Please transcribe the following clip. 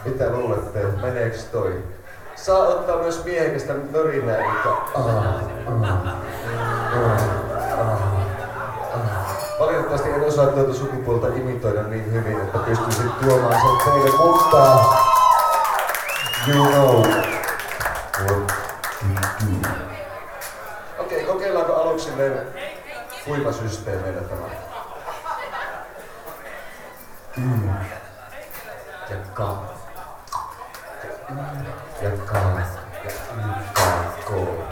Mitä luulette, meneeks toi? Saa ottaa myös miehekästä mörinää, eli valitettavasti en osaa tuota sukupuolta imitoida niin hyvin, että pystyisin tuomaan sen teille, mutta you know what to do. Okei, kokeillaanko aluksi meidän kuivasysteemeillä tämä? Ja ka. Ja ka. Ja ka.